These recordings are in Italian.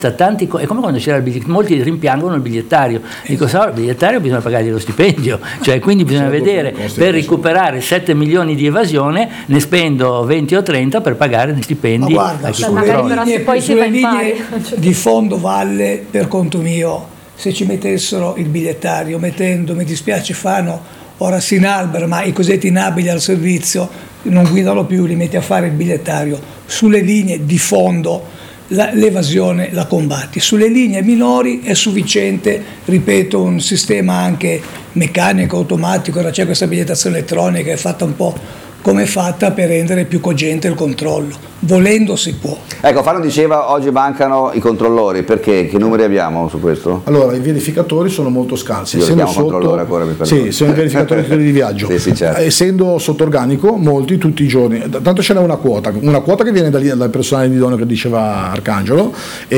Tanti, è come quando c'era il bigliettario, molti rimpiangono il bigliettario, dico il bigliettario bisogna pagargli lo stipendio, cioè quindi bisogna vedere, per recuperare 7 milioni di evasione ne spendo 20 o 30 per pagare gli stipendi. Ma guarda, sulle linee di fondo valle, per conto mio, se ci mettessero il bigliettario, mettendo, mi dispiace Fano, ora si inalbera, ma i cosiddetti inabili al servizio non guidano più, li metti a fare il bigliettario. Sulle linee di fondo l'evasione la combatti, sulle linee minori è sufficiente, ripeto, un sistema anche meccanico, automatico. Ora c'è questa bigliettazione elettronica che è fatta un po' come è fatta per rendere più cogente il controllo, volendo si può. Ecco, Fano diceva oggi mancano i controllori, perché? Che numeri abbiamo su questo? Allora, i verificatori sono molto scarsi. Io essendo sotto, ancora, sì, sono i verificatori di viaggio. Sì, certo. Essendo sotto organico, molti tutti i giorni, tanto ce n'è una quota che viene dal personale di idoneo che diceva Arcangelo,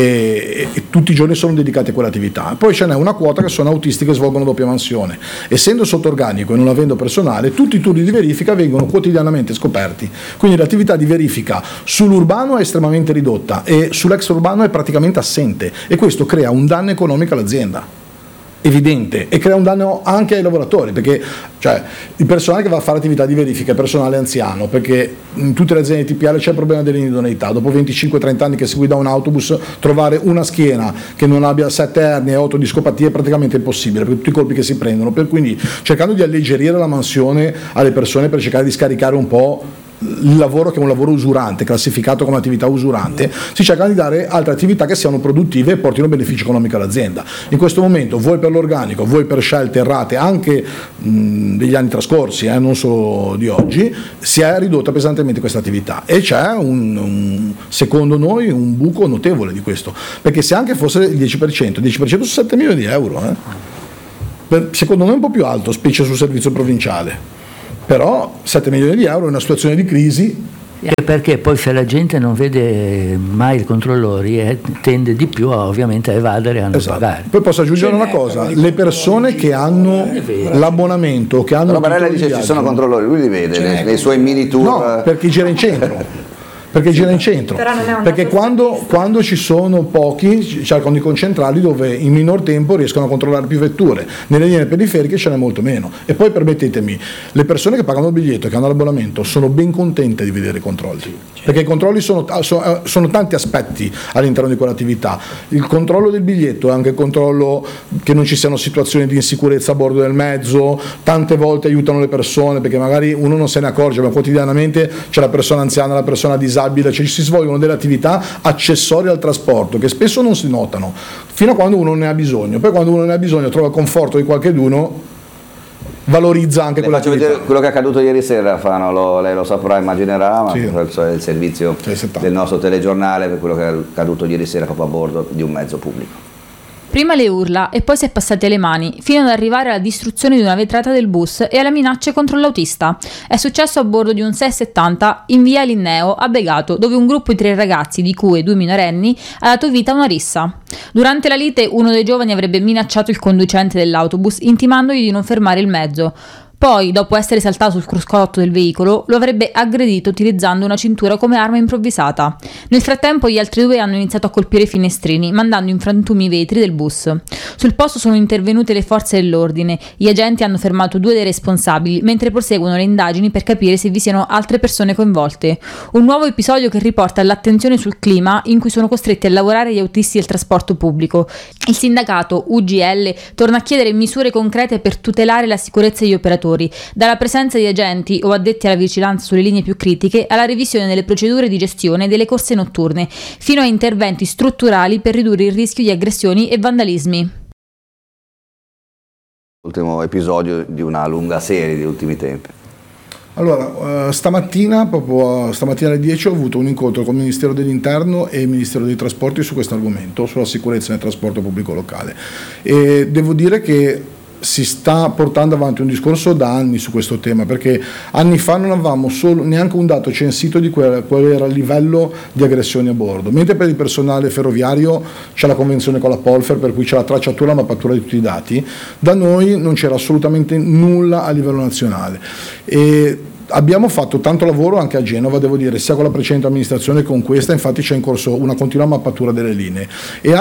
e tutti i giorni sono dedicati a quell'attività. Poi ce n'è una quota che sono autisti che svolgono doppia mansione. Essendo sotto organico e non avendo personale, tutti i turni di verifica vengono quotidianamente scoperti, quindi l'attività di verifica sull'urbano è estremamente ridotta e sull'extraurbano è praticamente assente, e questo crea un danno economico all'azienda evidente, e crea un danno anche ai lavoratori, perché cioè, il personale che va a fare attività di verifica è personale anziano, perché in tutte le aziende TPL c'è il problema dell'inidoneità. Dopo 25-30 anni che si guida un autobus, trovare una schiena che non abbia 7 ernie e 8 discopatie è praticamente impossibile per tutti i colpi che si prendono, per quindi cercando di alleggerire la mansione alle persone per cercare di scaricare un po' il lavoro, che è un lavoro usurante, classificato come attività usurante, si cerca di dare altre attività che siano produttive e portino beneficio economico all'azienda. In questo momento, voi per l'organico, voi per scelte errate anche degli anni trascorsi, non solo di oggi, si è ridotta pesantemente questa attività, e c'è secondo noi un buco notevole di questo, perché se anche fosse il 10% sono 7 milioni di euro, secondo noi è un po' più alto, specie sul servizio provinciale. Però 7 milioni di euro in una situazione di crisi. Perché poi se la gente non vede mai i controllori tende di più ovviamente a evadere e a non pagare. Poi posso aggiungere una cosa: le persone che hanno l'abbonamento, che hanno... Però Barella dice ci sono controllori, lui li vede nei suoi mini tour. No, perché gira in centro. Perché quando ci sono pochi cercano di concentrarli dove in minor tempo riescono a controllare più vetture. Nelle linee periferiche ce n'è molto meno. E poi permettetemi, le persone che pagano il biglietto, che hanno l'abbonamento, sono ben contente di vedere i controlli, perché i controlli sono tanti aspetti all'interno di quell'attività. Il controllo del biglietto è anche il controllo che non ci siano situazioni di insicurezza a bordo del mezzo. Tante volte aiutano le persone, perché magari uno non se ne accorge, ma quotidianamente c'è la persona anziana, la persona disabile, cioè si svolgono delle attività accessorie al trasporto che spesso non si notano fino a quando uno ne ha bisogno. Poi quando uno ne ha bisogno trova il conforto di qualcheduno, valorizza anche quella attività. Faccio vedere quello che è accaduto ieri sera, Fano, lei lo saprà, immaginerà, ma sì, è il servizio del nostro telegiornale per quello che è accaduto ieri sera proprio a bordo di un mezzo pubblico. Prima le urla e poi si è passati alle mani, fino ad arrivare alla distruzione di una vetrata del bus e alle minacce contro l'autista. È successo a bordo di un 670 in via Linneo a Begato, dove un gruppo di 3 ragazzi, di cui 2 minorenni, ha dato vita a una rissa. Durante la lite uno dei giovani avrebbe minacciato il conducente dell'autobus, intimandogli di non fermare il mezzo. Poi, dopo essere saltato sul cruscotto del veicolo, lo avrebbe aggredito utilizzando una cintura come arma improvvisata. Nel frattempo gli altri 2 hanno iniziato a colpire i finestrini, mandando in frantumi i vetri del bus. Sul posto sono intervenute le forze dell'ordine. Gli agenti hanno fermato 2 dei responsabili, mentre proseguono le indagini per capire se vi siano altre persone coinvolte. Un nuovo episodio che riporta l'attenzione sul clima in cui sono costretti a lavorare gli autisti del trasporto pubblico. Il sindacato UGL torna a chiedere misure concrete per tutelare la sicurezza degli operatori, dalla presenza di agenti o addetti alla vigilanza sulle linee più critiche alla revisione delle procedure di gestione delle corse notturne, fino a interventi strutturali per ridurre il rischio di aggressioni e vandalismi. Ultimo episodio di una lunga serie di ultimi tempi. Allora, stamattina alle 10 ho avuto un incontro con il Ministero dell'Interno e il Ministero dei Trasporti su questo argomento, sulla sicurezza nel trasporto pubblico locale, e devo dire che si sta portando avanti un discorso da anni su questo tema, perché anni fa non avevamo neanche un dato censito di qual era il livello di aggressioni a bordo, mentre per il personale ferroviario c'è la convenzione con la Polfer per cui c'è la tracciatura e la mappatura di tutti i dati. Da noi non c'era assolutamente nulla a livello nazionale e abbiamo fatto tanto lavoro anche a Genova, devo dire, sia con la precedente amministrazione che con questa. Infatti c'è in corso una continua mappatura delle linee e